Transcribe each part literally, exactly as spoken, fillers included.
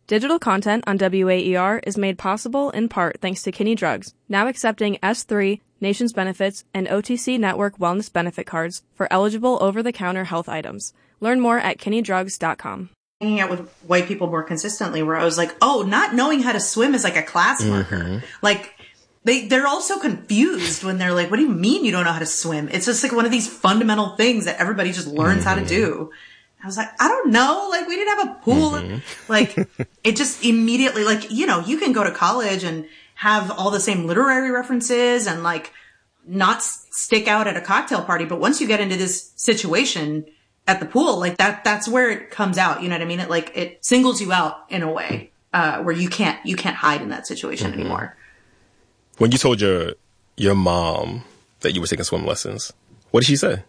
Digital content on W A E R is made possible in part thanks to Kinney Drugs, now accepting S three, Nations Benefits, and O T C Network Wellness Benefit cards for eligible over-the-counter health items. Learn more at kinney drugs dot com. Hanging out with white people more consistently, where I was like, oh, not knowing how to swim is like a class marker. Mm-hmm. Like, they, they're all so confused when they're like, what do you mean you don't know how to swim? It's just like one of these fundamental things that everybody just learns mm-hmm. how to do. I was like, I don't know. Like, we didn't have a pool. Mm-hmm. Like, it just immediately, like, you know, you can go to college and have all the same literary references and, like, not stick out at a cocktail party. But once you get into this situation at the pool, like, that, that's where it comes out. You know what I mean? It, like, it singles you out in a way, uh, where you can't, you can't hide in that situation mm-hmm. anymore. When you told your, your mom that you were taking swim lessons, what did she say?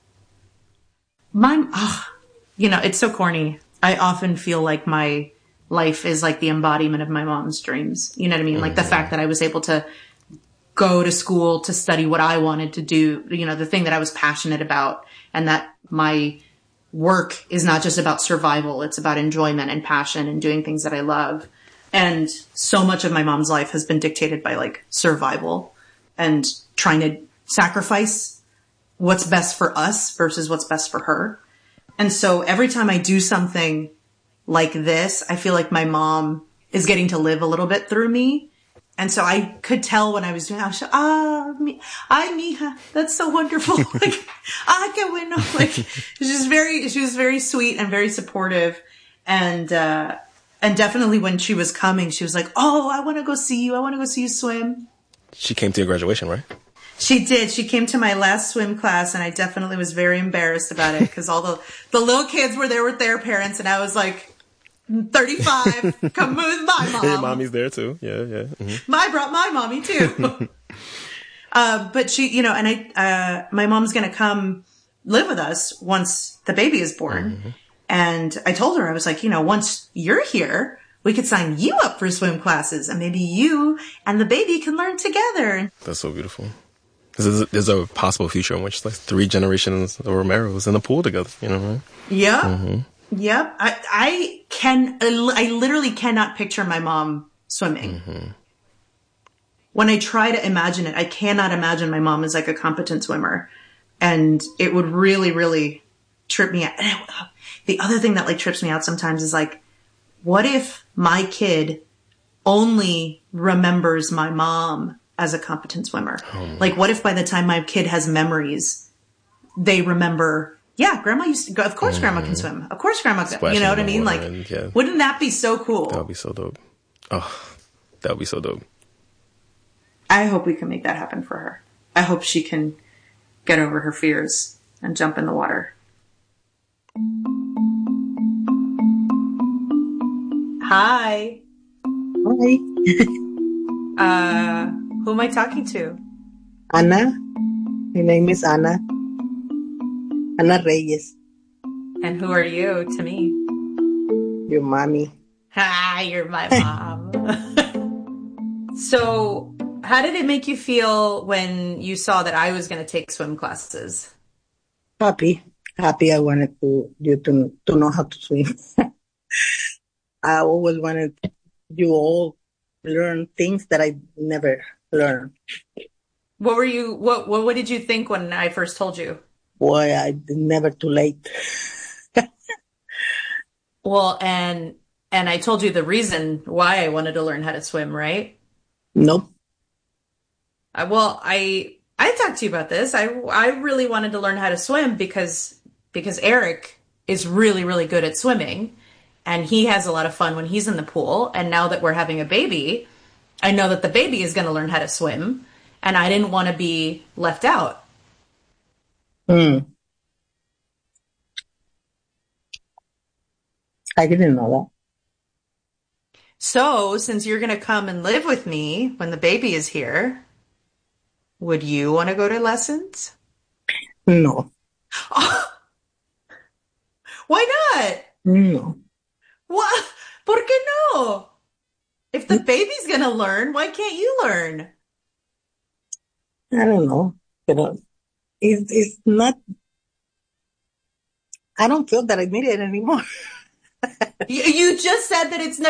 My, oh, you know, it's so corny. I often feel like my life is like the embodiment of my mom's dreams. You know what I mean? Mm-hmm. Like the fact that I was able to go to school to study what I wanted to do, you know, the thing that I was passionate about, and that my work is not just about survival. It's about enjoyment and passion and doing things that I love. And so much of my mom's life has been dictated by like survival and trying to sacrifice what's best for us versus what's best for her. And so every time I do something like this, I feel like my mom is getting to live a little bit through me. And so I could tell when I was doing it, I was like, ah, mi, ay, mija, that's so wonderful. Like, ah, qué bueno. Like, she was very, she was very sweet and very supportive. And, uh, and definitely when she was coming, she was like, oh, I want to go see you. I want to go see you swim. She came to your graduation, right? She did. She came to my last swim class, and I definitely was very embarrassed about it because all the, the little kids were there with their parents, and I was like, thirty-five, come with my mom. Hey, mommy's there too. Yeah, yeah. Mm-hmm. I brought my mommy too. uh, but she, you know, and I, uh, my mom's going to come live with us once the baby is born. Mm-hmm. And I told her, I was like, you know, once you're here, we could sign you up for swim classes, and maybe you and the baby can learn together. That's so beautiful. There's a, there's a possible future in which like three generations of Romeros in the pool together, you know, right? Yeah. Mm-hmm. Yep. I, I can, I literally cannot picture my mom swimming. Mm-hmm. When I try to imagine it, I cannot imagine my mom as like a competent swimmer. And it would really, really trip me out. And I, the other thing that like trips me out sometimes is like, what if my kid only remembers my mom as a competent swimmer? Oh. Like, what if by the time my kid has memories, they remember, yeah, grandma used to go, of course mm. grandma can swim. Of course grandma can, you know what I mean? Like, and, yeah. Wouldn't that be so cool? That would be so dope. Oh, that would be so dope. I hope we can make that happen for her. I hope she can get over her fears and jump in the water. Hi. Hi. uh, who am I talking to? Anna. My name is Anna. Anna Reyes. And who are you to me? Your mommy. Hi, you're my mom. So, how did it make you feel when you saw that I was going to take swim classes? Happy. Happy I wanted to you to, to know how to swim. I always wanted you all learn things that I never learned. What were you, what, what, what did you think when I first told you? Boy, I never too late. Well, and, and I told you the reason why I wanted to learn how to swim, right? Nope. I, well, I, I talked to you about this. I, I really wanted to learn how to swim because, because Eric is really, really good at swimming. And he has a lot of fun when he's in the pool. And now that we're having a baby, I know that the baby is going to learn how to swim. And I didn't want to be left out. Hmm. I didn't know that. So, since you're going to come and live with me when the baby is here, would you want to go to lessons? No. Oh. Why not? No. What? ¿Por qué no? If the baby's going to learn, why can't you learn? I don't know. But it's, it's not, I don't feel that I need it anymore. you, you just said that it's never